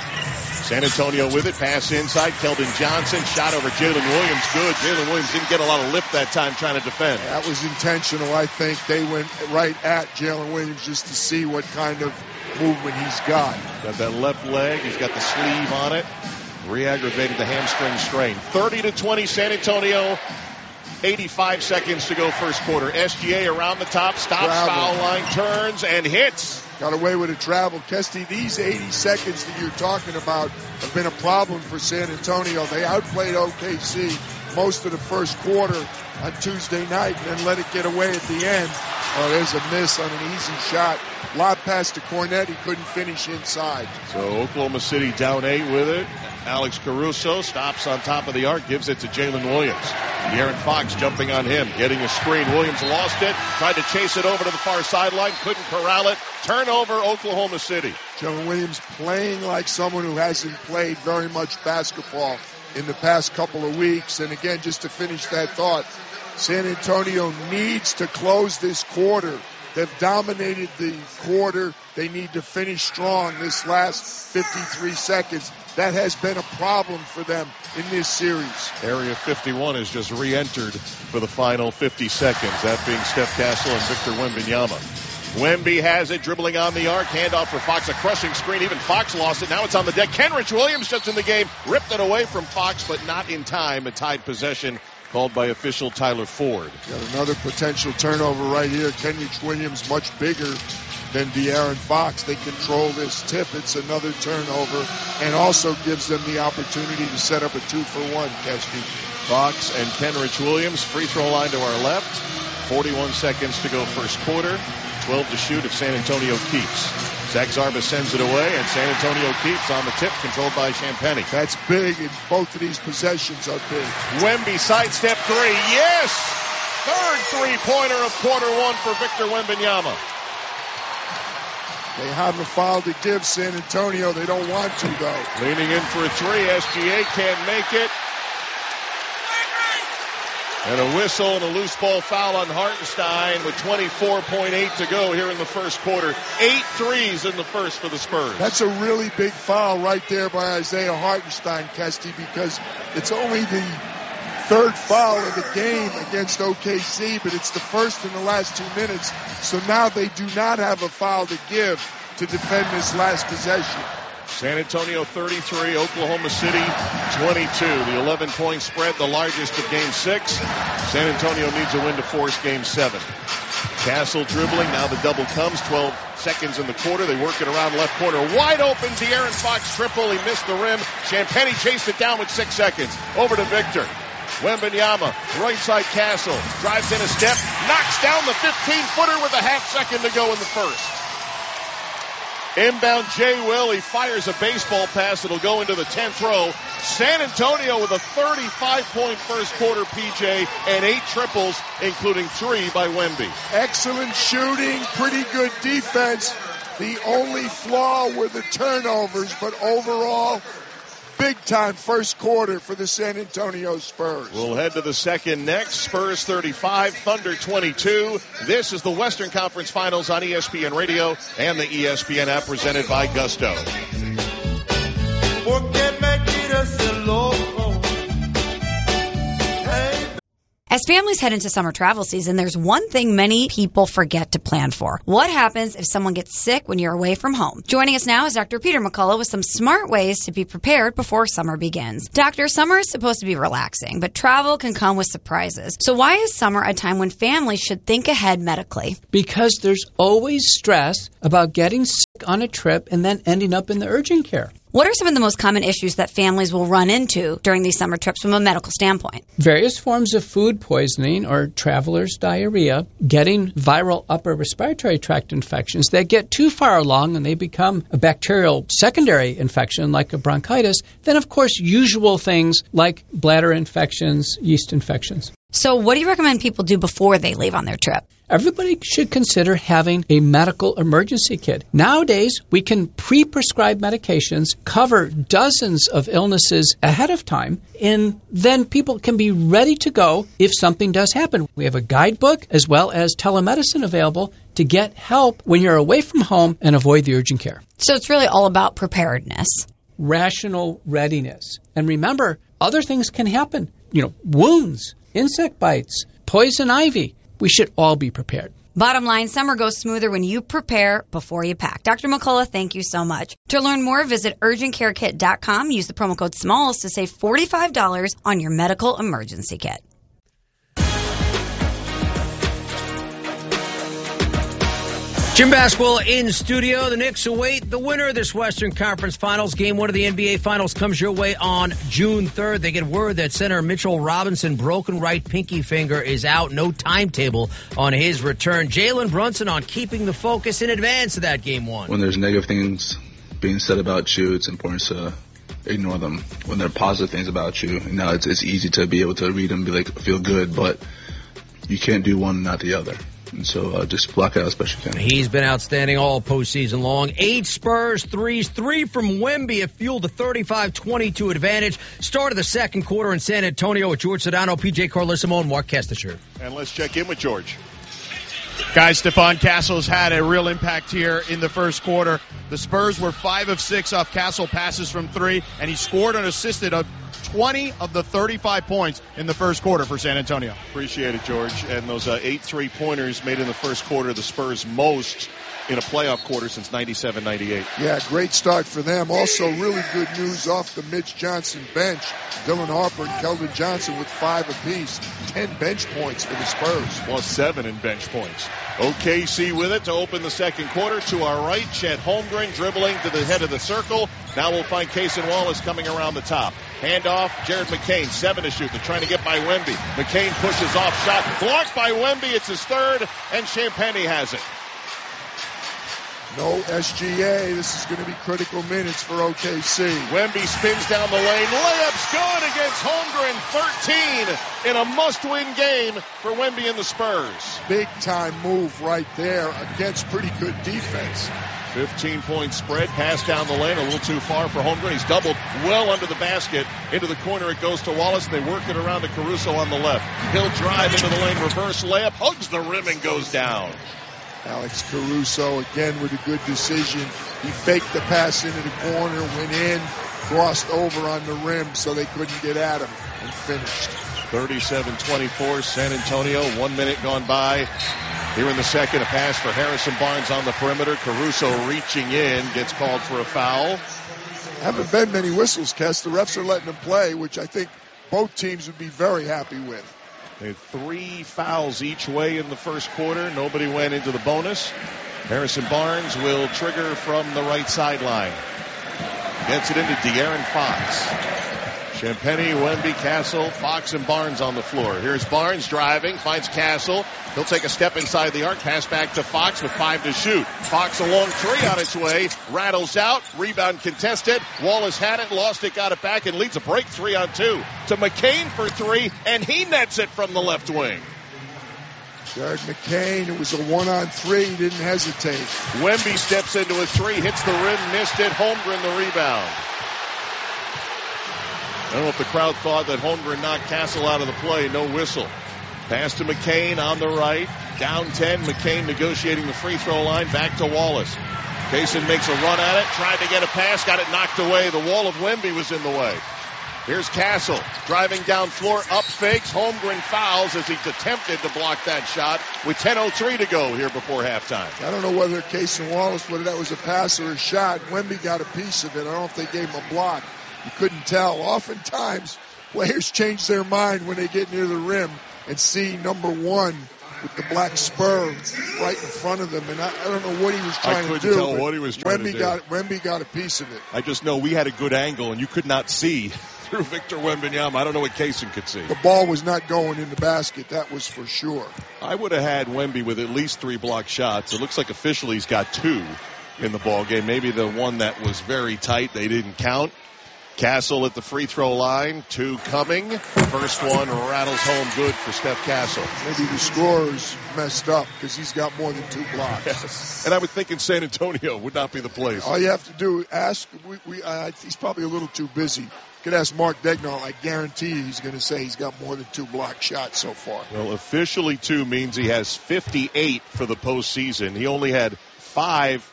San Antonio with it. Pass inside. Keldon Johnson. Shot over Jalen Williams. Good. Jalen Williams didn't get a lot of lift that time trying to defend. That was intentional. I think they went right at Jalen Williams just to see what kind of movement he's got. Got that left leg. He's got the sleeve on it. Re-aggravated the hamstring strain. thirty to twenty San Antonio. eighty-five seconds to go first quarter. S G A around the top. Stops. Travel. Foul line. Turns and hits. Got away with a travel. Kesty, these eighty seconds that you're talking about have been a problem for San Antonio. They outplayed O K C most of the first quarter on Tuesday night and then let it get away at the end. Oh, there's a miss on an easy shot. Lob pass to Cornette. He couldn't finish inside. So Oklahoma City down eight with it. Alex Caruso stops on top of the arc, gives it to Jalen Williams. De'Aaron Fox jumping on him, getting a screen. Williams lost it, tried to chase it over to the far sideline, couldn't corral it. Turnover, Oklahoma City. Jalen Williams playing like someone who hasn't played very much basketball in the past couple of weeks. And again, just to finish that thought, San Antonio needs to close this quarter. They've dominated the quarter. They need to finish strong this last fifty-three seconds. That has been a problem for them in this series. Area fifty-one has just re-entered for the final fifty seconds. That being Steph Castle and Victor Wembanyama. Wemby has it, dribbling on the arc. Handoff for Fox, a crushing screen. Even Fox lost it. Now it's on the deck. Kenrich Williams just in the game. Ripped it away from Fox, but not in time. A tied possession called by official Tyler Ford. Got another potential turnover right here. Kenrich Williams much bigger than De'Aaron Fox. They control this tip. It's another turnover and also gives them the opportunity to set up a two for one, Kesty. Fox and Kenrich Williams, free throw line to our left. forty-one seconds to go first quarter. twelve to shoot if San Antonio keeps. Zach Zarba sends it away, and San Antonio keeps on the tip, controlled by Champagny. That's big, and both of these possessions are big. Wemby sidestep three. Yes! Third three-pointer of quarter one for Victor Wembanyama. They have a foul to give San Antonio. They don't want to, though. Leaning in for a three. S G A can't make it. And a whistle and a loose ball foul on Hartenstein with twenty-four point eight to go here in the first quarter. Eight threes in the first for the Spurs. That's a really big foul right there by Isaiah Hartenstein, Kesty, because it's only the third foul of the game against O K C, but it's the first in the last two minutes. So now they do not have a foul to give to defend this last possession. San Antonio thirty-three, Oklahoma City twenty-two. The eleven-point spread, the largest of Game six. San Antonio needs a win to force Game seven. Castle dribbling, now the double comes, twelve seconds in the quarter. They work it around left corner. Wide open, De'Aaron Fox triple. He missed the rim. Champagny chased it down with six seconds. Over to Victor. Wembanyama, right side Castle. Drives in a step, knocks down the fifteen-footer with a half second to go in the first. Inbound Jay Will, he fires a baseball pass. It'll go into the tenth row. San Antonio with a thirty-five point first quarter, P J, and eight triples, including three by Wemby. Excellent shooting, pretty good defense. The only flaw were the turnovers, but overall, big time first quarter for the San Antonio Spurs. We'll head to the second next. Spurs thirty-five, Thunder twenty-two. This is the Western Conference Finals on E S P N Radio and the E S P N app presented by Gusto. As families head into summer travel season, there's one thing many people forget to plan for. What happens if someone gets sick when you're away from home? Joining us now is Doctor Peter McCullough with some smart ways to be prepared before summer begins. Doctor, summer is supposed to be relaxing, but travel can come with surprises. So why is summer a time when families should think ahead medically? Because there's always stress about getting sick on a trip and then ending up in the urgent care. What are some of the most common issues that families will run into during these summer trips from a medical standpoint? Various forms of food poisoning or traveler's diarrhea, getting viral upper respiratory tract infections that get too far along and they become a bacterial secondary infection like a bronchitis. Then, of course, usual things like bladder infections, yeast infections. So what do you recommend people do before they leave on their trip? Everybody should consider having a medical emergency kit. Nowadays, we can pre-prescribe medications, cover dozens of illnesses ahead of time, and then people can be ready to go if something does happen. We have a guidebook as well as telemedicine available to get help when you're away from home and avoid the urgent care. So it's really all about preparedness. Rational readiness. And remember, other things can happen. You know, wounds, insect bites, poison ivy. We should all be prepared. Bottom line, summer goes smoother when you prepare before you pack. Doctor McCullough, thank you so much. To learn more, visit urgent care kit dot com. Use the promo code SMALLS to save forty-five dollars on your medical emergency kit. Gym basketball in studio. The Knicks await the winner of this Western Conference Finals. Game one of the N B A Finals comes your way on June third. They get word that center Mitchell Robinson, broken right pinky finger, is out. No timetable on his return. Jalen Brunson on keeping the focus in advance of that game one. When there's negative things being said about you, it's important to ignore them. When there are positive things about you, you know, it's, it's easy to be able to read them and be like, feel good, but you can't do one, not the other. And so uh, just block out as best you can. He's been outstanding all postseason long. Eight Spurs threes, three from Wemby have fueled a thirty-five twenty-two advantage. Start of the second quarter in San Antonio with George Sedano, P J Carlissimo, and Mark Kestisher. And let's check in with George. Guys, Stephon Castle's had a real impact here in the first quarter. The Spurs were five of six off Castle passes from three, and he scored and assisted a twenty of the thirty-five points in the first quarter for San Antonio. Appreciate it, George. And those uh, eight three-pointers made in the first quarter, the Spurs most in a playoff quarter since ninety-seven ninety-eight. Yeah, great start for them. Also, really good news off the Mitch Johnson bench. Dylan Harper and Keldon Johnson with five apiece. Ten bench points for the Spurs. Plus seven in bench points. O K C with it to open the second quarter. To our right, Chet Holmgren dribbling to the head of the circle. Now we'll find Cason Wallace coming around the top. Handoff, Jared McCain, seven to shoot. They're trying to get by Wemby. McCain pushes off shot. Blocked by Wemby. It's his third, and Champagny has it. No S G A. This is going to be critical minutes for O K C. Wemby spins down the lane. Layup's good against Holmgren. thirteen in a must-win game for Wemby and the Spurs. Big-time move right there against pretty good defense. fifteen-point spread. Pass down the lane. A little too far for Holmgren. He's doubled well under the basket. Into the corner it goes to Wallace. They work it around to Caruso on the left. He'll drive into the lane. Reverse layup. Hugs the rim and goes down. Alex Caruso again with a good decision. He faked the pass into the corner, went in, crossed over on the rim so they couldn't get at him, and finished. thirty-seven twenty-four San Antonio. One minute gone by. Here in the second, a pass for Harrison Barnes on the perimeter. Caruso reaching in, gets called for a foul. Haven't been many whistles, Kess. The refs are letting them play, which I think both teams would be very happy with. They had three fouls each way in the first quarter. Nobody went into the bonus. Harrison Barnes will trigger from the right sideline. Gets it into De'Aaron Fox. Champagny, Wemby, Castle, Fox, and Barnes on the floor. Here's Barnes driving, finds Castle. He'll take a step inside the arc, pass back to Fox with five to shoot. Fox a long three on its way, rattles out, rebound contested. Wallace had it, lost it, got it back, and leads a break three on two to McCain for three, and he nets it from the left wing. Jared McCain, it was a one-on-three, he didn't hesitate. Wemby steps into a three, hits the rim, missed it. Holmgren the rebound. I don't know if the crowd thought that Holmgren knocked Castle out of the play. No whistle. Pass to McCain on the right. Down ten. McCain negotiating the free throw line. Back to Wallace. Cason makes a run at it. Tried to get a pass. Got it knocked away. The wall of Wemby was in the way. Here's Castle driving down floor, up fakes. Holmgren fouls as he attempted to block that shot with ten oh three to go here before halftime. I don't know whether Cason Wallace, whether that was a pass or a shot. Wemby got a piece of it. I don't know if they gave him a block. You couldn't tell. Oftentimes, players change their mind when they get near the rim and see number one with the black spur right in front of them, and I, I don't know what he was trying to do. I couldn't tell what he was trying Wemby to do. Got, Wemby got a piece of it. I just know we had a good angle, and you could not see through Victor Wembanyama. I don't know what Cason could see. The ball was not going in the basket, that was for sure. I would have had Wemby with at least three block shots. It looks like officially he's got two in the ball game. Maybe the one that was very tight they didn't count. Castle at the free throw line, two coming. First one rattles home good for Steph Castle. Maybe the scorer's messed up because he's got more than two blocks. Yes. And I would think in San Antonio would not be the place. All you have to do, ask, we, we, uh, he's probably a little too busy. You could ask Mark Daigneault. I guarantee you he's going to say he's got more than two block shots so far. Well, officially two means he has fifty-eight for the postseason. He only had five.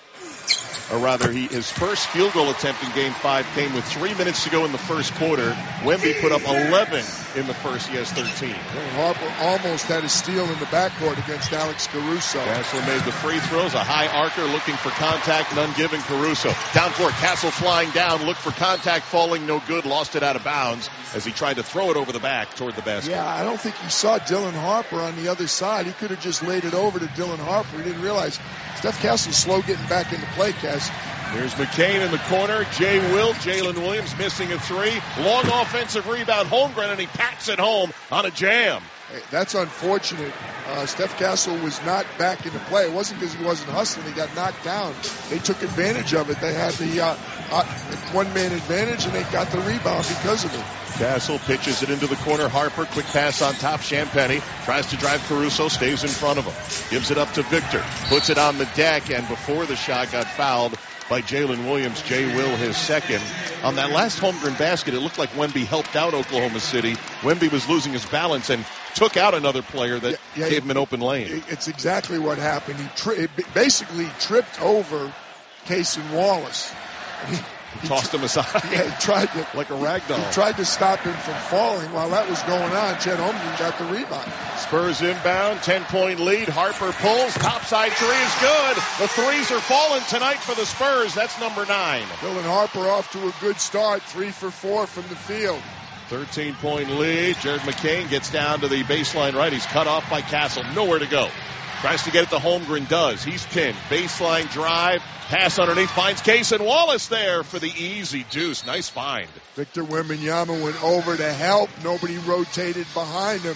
Or rather, he, his first field goal attempt in Game five came with three minutes to go in the first quarter. Wemby put up eleven in the first. He has thirteen. Well, Harper almost had a steal in the backcourt against Alex Caruso. Castle made the free throws. A high arcer looking for contact, none given Caruso. Down for it, Castle flying down, looked for contact, falling, no good, lost it out of bounds as he tried to throw it over the back toward the basket. Yeah, I don't think he saw Dylan Harper on the other side. He could have just laid it over to Dylan Harper. He didn't realize Steph Castle's slow getting back into play, Cass. Here's McCain in the corner. Jay Will, Jalen Williams missing a three. Long offensive rebound, Holmgren, and he packs it home on a jam. Hey, that's unfortunate. Uh, Steph Castle was not back into play. It wasn't because he wasn't hustling. He got knocked down. They took advantage of it. They had the uh, uh, one-man advantage, and they got the rebound because of it. Castle pitches it into the corner. Harper, quick pass on top. Champagny tries to drive Caruso, stays in front of him. Gives it up to Victor. Puts it on the deck, and before the shot got fouled by Jalen Williams. Jay Will, his second. On that last Holmgren basket, it looked like Wemby helped out Oklahoma City. Wemby was losing his balance and took out another player that yeah, yeah, gave him an open lane. It's exactly what happened. He tri- basically tripped over Cason Wallace. He, he tossed him aside. Yeah, he tried to, like a rag doll. He tried to stop him from falling. While that was going on, Chet Holmgren got the rebound. Spurs inbound, ten-point lead. Harper pulls. Topside three is good. The threes are falling tonight for the Spurs. That's number nine. Dylan Harper off to a good start. Three for four from the field. thirteen-point lead. Jared McCain gets down to the baseline right. He's cut off by Castle. Nowhere to go. Tries to get it to Holmgren. Does. He's pinned. Baseline drive. Pass underneath. Finds Cason Wallace there for the easy deuce. Nice find. Victor Wembanyama went over to help. Nobody rotated behind him.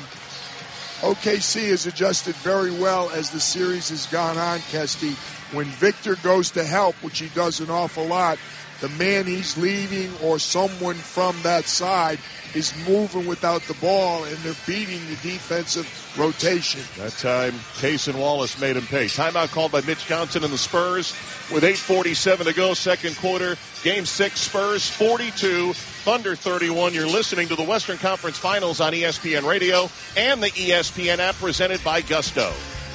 O K C has adjusted very well as the series has gone on, Kesty. When Victor goes to help, which he does an awful lot, the man he's leaving or someone from that side is moving without the ball, and they're beating the defensive rotation. That time, Cason Wallace made him pay. Timeout called by Mitch Johnson and the Spurs with eight forty-seven to go, second quarter. Game six, Spurs forty-two, Thunder thirty-one. You're listening to the Western Conference Finals on E S P N Radio and the E S P N app presented by Gusto.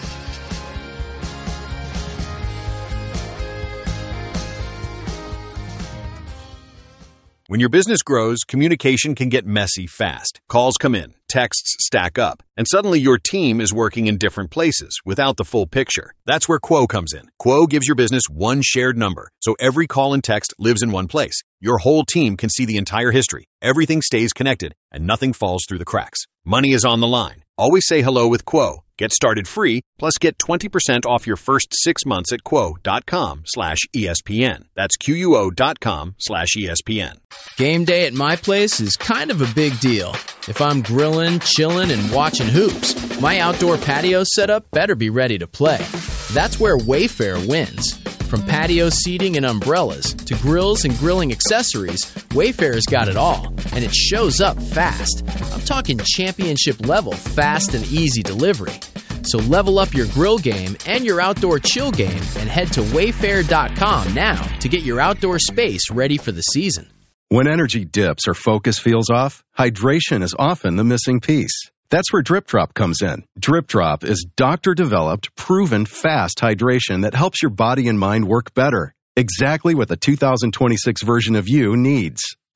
When your business grows, communication can get messy fast. Calls come in, texts stack up, and suddenly your team is working in different places without the full picture. That's where Quo comes in. Quo gives your business one shared number, so every call and text lives in one place. Your whole team can see the entire history. Everything stays connected, and nothing falls through the cracks. Money is on the line. Always say hello with Quo. Get started free, plus get twenty percent off your first six months at quo.com slash ESPN. That's Q-U-O dot com slash ESPN. Game day at my place is kind of a big deal. If I'm grilling, chilling, and watching hoops, my outdoor patio setup better be ready to play. That's where Wayfair wins. From patio seating and umbrellas to grills and grilling accessories, Wayfair's got it all, and it shows up fast. I'm talking championship level fast and easy delivery. So level up your grill game and your outdoor chill game and head to wayfair dot com now to get your outdoor space ready for the season. When energy dips or focus feels off, hydration is often the missing piece. That's where Drip Drop comes in. Drip Drop is doctor-developed, proven fast hydration that helps your body and mind work better. Exactly what the two thousand twenty-six version of you needs.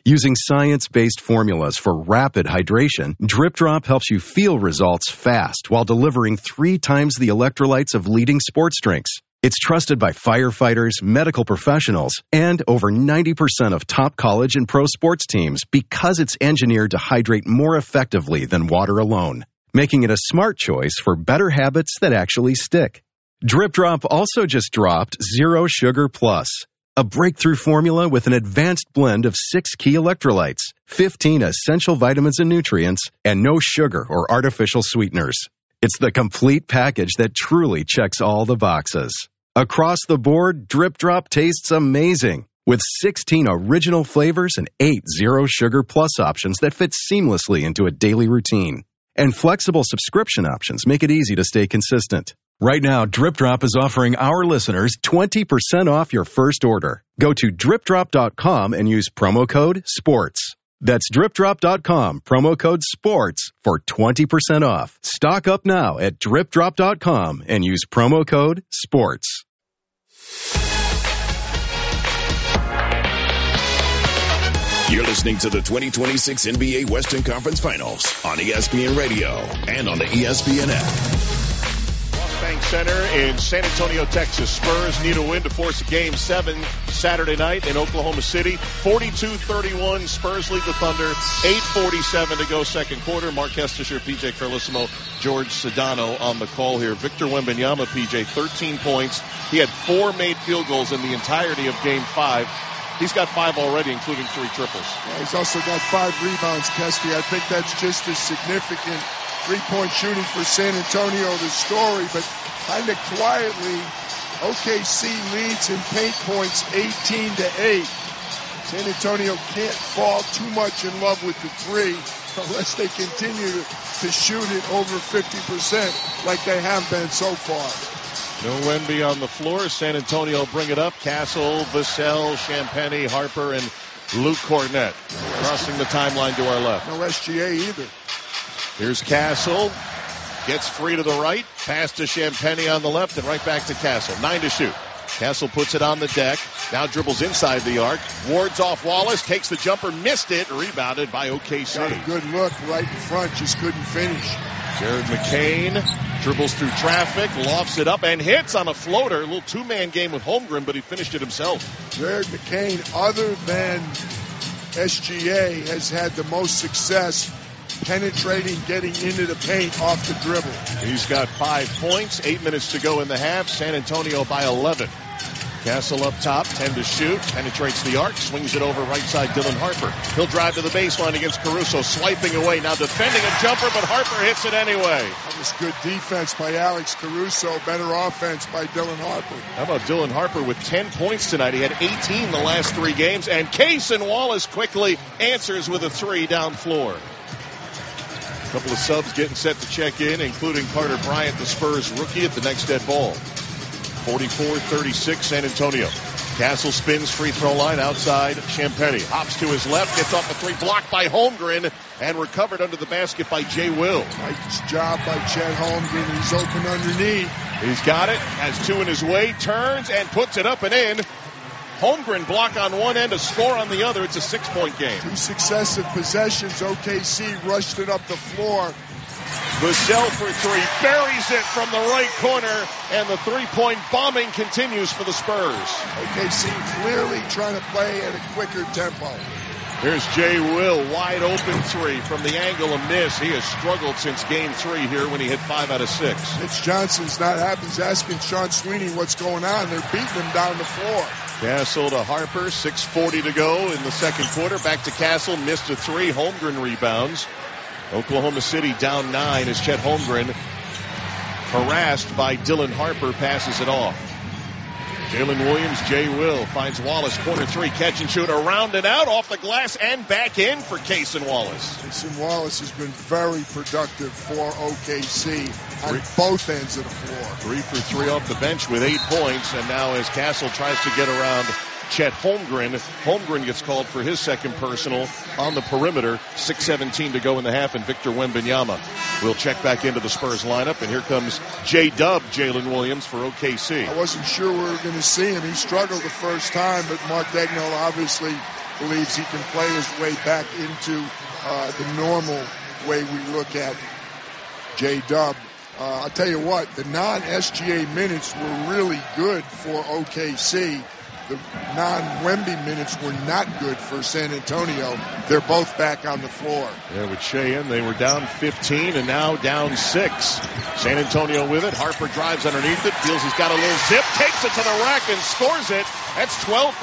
Using science-based formulas for rapid hydration, Drip Drop helps you feel results fast while delivering three times the electrolytes of leading sports drinks. It's trusted by firefighters, medical professionals, and over ninety percent of top college and pro sports teams because it's engineered to hydrate more effectively than water alone, making it a smart choice for better habits that actually stick. Drip Drop also just dropped Zero Sugar Plus, a breakthrough formula with an advanced blend of six key electrolytes, fifteen essential vitamins and nutrients, and no sugar or artificial sweeteners. It's the complete package that truly checks all the boxes. Across the board, Drip Drop tastes amazing, with sixteen original flavors and eight Zero Sugar Plus options that fit seamlessly into a daily routine. And flexible subscription options make it easy to stay consistent. Right now, Drip Drop is offering our listeners twenty percent off your first order. Go to drip drop dot com and use promo code SPORTS. That's drip drop dot com, promo code SPORTS for twenty percent off. Stock up now at drip drop dot com and use promo code SPORTS. You're listening to the twenty twenty-six N B A Western Conference Finals on E S P N Radio and on the E S P N app. Bank Center in San Antonio, Texas. Spurs need a win to force a game seven Saturday night in Oklahoma City. forty-two thirty-one, Spurs lead the Thunder. eight forty-seven to go second quarter. Mark Kestisher, P J Carlissimo, George Sedano on the call here. Victor Wembanyama, P J, thirteen points. He had four made field goals in the entirety of game five. He's got five already, including three triples. Yeah, he's also got five rebounds, Kesty. I think that's just as significant. Three-point shooting for San Antonio, the story, but kind of quietly, O K C leads in paint points eighteen to eight. San Antonio can't fall too much in love with the three unless they continue to, to shoot it over fifty percent like they have been so far. No Wemby on the floor. San Antonio bring it up. Castle, Vassell, Champagnie, Harper, and Luke Cornett crossing the timeline to our left. No S G A either. Here's Castle. Gets free to the right. Pass to Champagnie on the left and right back to Castle. Nine to shoot. Castle puts it on the deck. Now dribbles inside the arc. Wards off Wallace. Takes the jumper. Missed it. Rebounded by O K C. Got a good look right in front. Just couldn't finish. Jared McCain dribbles through traffic. Lofts it up and hits on a floater. A little two-man game with Holmgren, but he finished it himself. Jared McCain, other than S G A, has had the most success penetrating, getting into the paint off the dribble. He's got five points, eight minutes to go in the half. San Antonio by eleven. Castle up top, ten to shoot, penetrates the arc, swings it over right side Dylan Harper. He'll drive to the baseline against Caruso, swiping away, now defending a jumper, but Harper hits it anyway. That was good defense by Alex Caruso, better offense by Dylan Harper. How about Dylan Harper with ten points tonight? He had eighteen the last three games, and Cason Wallace quickly answers with a three down floor. A couple of subs getting set to check in, including Carter Bryant, the Spurs rookie, at the next dead ball. forty-four thirty-six San Antonio. Castle spins free throw line outside Champagnie. Hops to his left, gets off a three, blocked by Holmgren, and recovered under the basket by Jay Will. Nice job by Chet Holmgren. He's open underneath. He's got it, has two in his way, turns and puts it up and in. Holmgren block on one end, a score on the other. It's a six-point game. Two successive possessions. O K C rushed it up the floor. Vassell for three, buries it from the right corner, and the three-point bombing continues for the Spurs. O K C clearly trying to play at a quicker tempo. Here's Jay Will, wide open three from the angle, a miss. He has struggled since game three here when he hit five out of six. Mitch Johnson's not happy. He's asking Sean Sweeney what's going on. They're beating him down the floor. Castle to Harper, six forty to go in the second quarter. Back to Castle, missed a three. Holmgren rebounds. Oklahoma City down nine as Chet Holmgren, harassed by Dylan Harper, passes it off. Jalen Williams, Jay Will finds Wallace, corner three, catch and shoot, around and out, off the glass and back in for Cason Wallace. Cason Wallace has been very productive for O K C on three, both ends of the floor. Three for three off the bench with eight points, and now as Castle tries to get around Chet Holmgren. Holmgren gets called for his second personal on the perimeter. six seventeen to go in the half, and Victor Wembanyama will check back into the Spurs lineup. And here comes J-Dub, Jalen Williams for O K C. I wasn't sure we were going to see him. He struggled the first time, but Mark Daigneault obviously believes he can play his way back into uh, the normal way we look at J-Dub. Uh, I'll tell you what, the non-S G A minutes were really good for O K C. The non-Wemby minutes were not good for San Antonio. They're both back on the floor. There with Shea in, they were down fifteen and now down six. San Antonio with it. Harper drives underneath it, feels he's got a little zip, takes it to the rack and scores it. That's twelve for